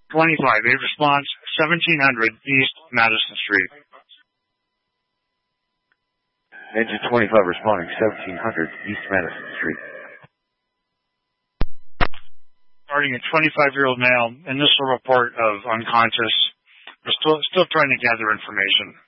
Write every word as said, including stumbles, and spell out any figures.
twenty-five, a response, seventeen hundred East Madison Street. Engine twenty-five responding, seventeen hundred East Madison Street. Regarding a twenty-five-year-old male, initial report of unconscious. We're still, still trying to gather information.